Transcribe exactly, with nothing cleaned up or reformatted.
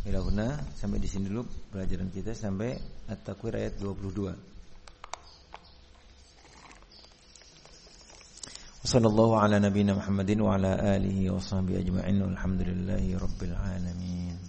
Ilahuna, sampai di sini dulu pelajaran kita sampai At-Takwir ayat dua puluh dua. Wassallallahu ala nabiyina Muhammadin wa ala alihi wa sahbihi ajma'in. Walhamdulillahi rabbil alamin.